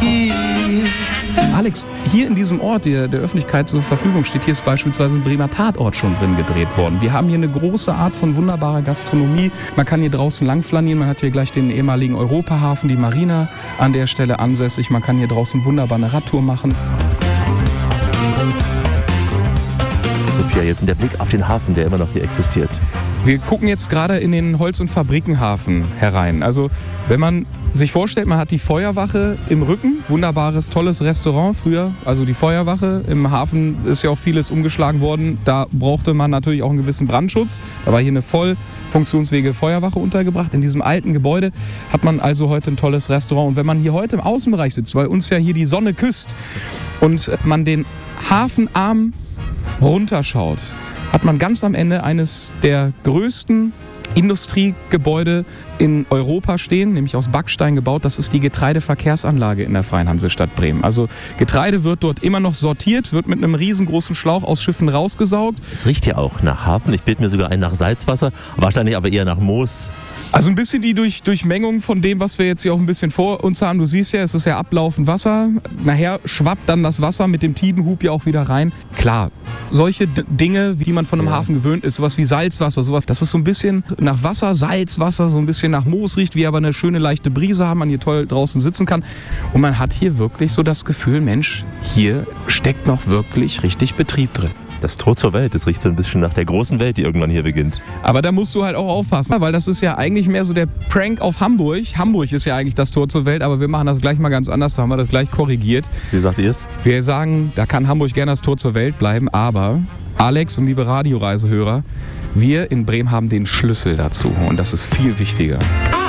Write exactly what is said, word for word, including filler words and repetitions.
Alex, hier in diesem Ort, der der Öffentlichkeit zur Verfügung steht, hier ist beispielsweise ein Bremer Tatort schon drin gedreht worden. Wir haben hier eine große Art von wunderbarer Gastronomie. Man kann hier draußen langflanieren, man hat hier gleich den ehemaligen Europahafen, die Marina an der Stelle ansässig. Man kann hier draußen wunderbar eine Radtour machen. Sophia, jetzt in der Blick auf den Hafen, der immer noch hier existiert. Wir gucken jetzt gerade in den Holz- und Fabrikenhafen herein. Also wenn man sich vorstellt, man hat die Feuerwache im Rücken, wunderbares, tolles Restaurant früher. Also die Feuerwache im Hafen ist ja auch vieles umgeschlagen worden. Da brauchte man natürlich auch einen gewissen Brandschutz. Da war hier eine voll funktionsfähige Feuerwache untergebracht. In diesem alten Gebäude hat man also heute ein tolles Restaurant. Und wenn man hier heute im Außenbereich sitzt, weil uns ja hier die Sonne küsst und man den Hafenarm runterschaut, hat man ganz am Ende eines der größten Industriegebäude in Europa stehen, nämlich aus Backstein gebaut. Das ist die Getreideverkehrsanlage in der Freien Hansestadt Bremen. Also Getreide wird dort immer noch sortiert, wird mit einem riesengroßen Schlauch aus Schiffen rausgesaugt. Es riecht ja auch nach Hafen. Ich bilde mir sogar ein nach Salzwasser, wahrscheinlich aber eher nach Moos. Also ein bisschen die durch, Durchmengung von dem, was wir jetzt hier auch ein bisschen vor uns haben. Du siehst ja, es ist ja ablaufend Wasser. Nachher schwappt dann das Wasser mit dem Tidenhub ja auch wieder rein. Klar, solche D- Dinge, die man von einem ja. Hafen gewöhnt ist, sowas wie Salzwasser, sowas, das ist so ein bisschen nach Wasser, Salzwasser, so ein bisschen nach Moos riecht, wir aber eine schöne leichte Brise haben, man hier toll draußen sitzen kann. Und man hat hier wirklich so das Gefühl, Mensch, hier steckt noch wirklich richtig Betrieb drin. Das Tor zur Welt, das riecht so ein bisschen nach der großen Welt, die irgendwann hier beginnt. Aber da musst du halt auch aufpassen, weil das ist ja eigentlich mehr so der Prank auf Hamburg. Hamburg ist ja eigentlich das Tor zur Welt, aber wir machen das gleich mal ganz anders, da haben wir das gleich korrigiert. Wie sagt ihr es? Wir sagen, da kann Hamburg gerne das Tor zur Welt bleiben, aber Alex und liebe Radioreisehörer, wir in Bremen haben den Schlüssel dazu und das ist viel wichtiger.